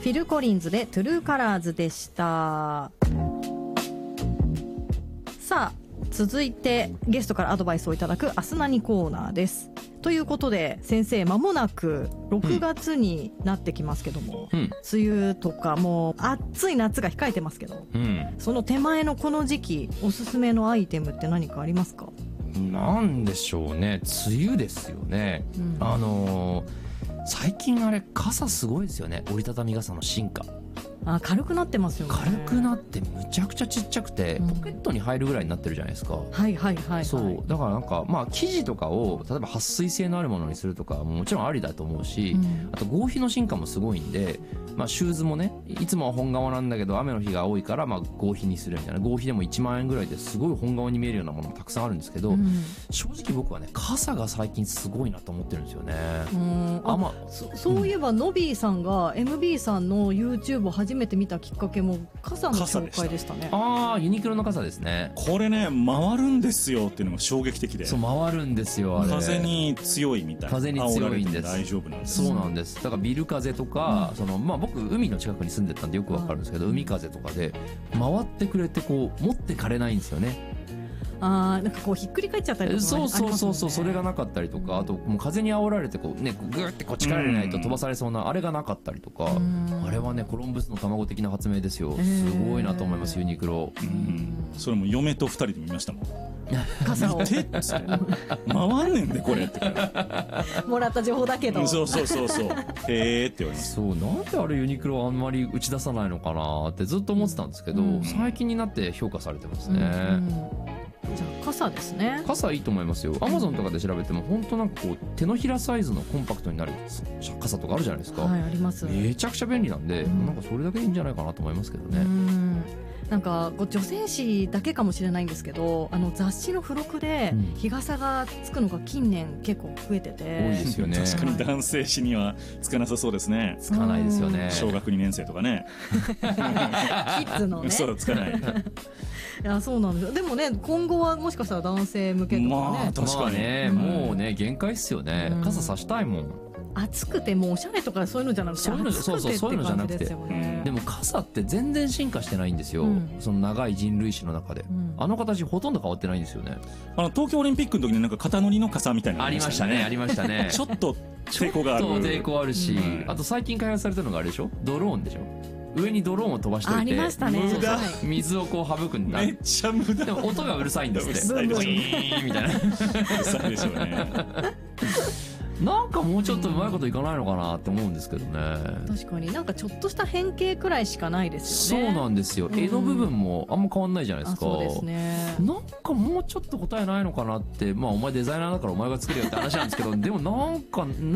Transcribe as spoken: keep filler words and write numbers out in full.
フィル・コリンズでトゥルーカラーズでした。さあ続いてゲストからアドバイスをいただくアスナニコーナーです。ということで先生、間もなくろくがつになってきますけども、うん、梅雨とかもう暑い夏が控えてますけど、うん、その手前のこの時期おすすめのアイテムって何かありますか？ なんでしょうね、梅雨ですよね、うん、あのー、最近あれ傘すごいですよね、折りたたみ傘の進化。 あ、軽くなってますよね。 軽くなってむちゃくちゃちっちゃくて、うん、ポケットに入るぐらいになってるじゃないですか。 はいはいはい、はい、 そうだからなんかまあ生地とかを例えば撥水性のあるものにするとかももちろんありだと思うし、うん、あと合皮の進化もすごいんで、まあ、シューズもねいつもは本革なんだけど雨の日が多いからまあ合皮にするみたいな、合皮でもいちまんえんぐらいですごい本革に見えるようなものもたくさんあるんですけど、うん、正直僕はね傘が最近すごいなと思ってるんですよね。 うん、あ、まあ、そ, そういえば、うん、ノビーさんが エムビー さんの YouTube を初めて見たきっかけも傘の紹介でしたね。 ああ、ユニクロの傘ですね。 これね回るんですよっていうのが衝撃的で。 そう回るんですよ、あれ風に強いみたいな。 風に強いんです。 大丈夫なんです。 そうなんです。だからビル風とか、うん、そのまあ僕海の近くに住んでたんでよくわかるんですけど、うん、海風とかで回ってくれてこう持ってかれないんですよね。 あー、なんかこうひっくり返っちゃったりとか、ね、 そうそうそうそう、それがなかったりとか、あともう風に煽られてこうねグーってこう力入れないと飛ばされそうなあれがなかったりとか、あれはねコロンブスの卵的な発明ですよ。すごいなと思います、ユニクロ。うん、 それも嫁とふたりで見ましたもん。 傘を見てっつって回んねんでこれってもらった情報だけど、 そうそうそうそうへーって言われます。 そう、なんであれユニクロあんまり打ち出さないのかなってずっと思ってたんですけど、うん、最近になって評価されてますね。うんうん、じゃあ傘ですね。 傘いいと思いますよ。アマゾンとかで調べても本当なんかこう手のひらサイズのコンパクトになる傘とかあるじゃないですか。 はい、あります。 めちゃくちゃ便利なんで、うん、なんかそれだけでいいんじゃないかなと思いますけどね。うん、 なんかこう女性誌だけかもしれないんですけど、あの雑誌の付録で日傘がつくのが近年結構増えてて、うん、 多いですよね。 確かに男性誌にはつかなさそうですね。 つかないですよね。 小学にねん生とかねキッズのねそうつかないいや、そうなんですよ。でもね今後はもしかしたら男性向けとかね、 まあ、確かにね、 うん、もうね限界っすよね、うん、傘さしたいもん。 暑くてもうおしゃれとかそういうのじゃなくて、 そういうの、そうそう、そういうのじゃなくて、でも傘って全然進化してないんですよ、うん、その長い人類史の中で、うん、あの形ほとんど変わってないんですよね。 あの東京オリンピックの時になんか肩乗りの傘みたいなのありましたね。ありましたねちょっと抵抗がある。 ちょっと抵抗あるし、うん、あと最近開発されたのがあれでしょ、ドローンでしょ。上にドローンを飛ばしておいて、 ありましたね、 無駄、 水をこう省くんだ。 めっちゃ無駄。 でも音がうるさいんですって。 うるさいでしょうね。 みたいな。うるさいでしょうね。 なんかもうちょっとうまいこといかないのかなって思うんですけどね。 確かになんかちょっとした変形くらいしかないですよね。 そうなんですよ。絵の部分もあんま変わんないじゃないですか。 そうですね。 なんかもうちょっと答えないのかなって、まあお前デザイナーだからお前が作れよって話なんですけど、でもなんか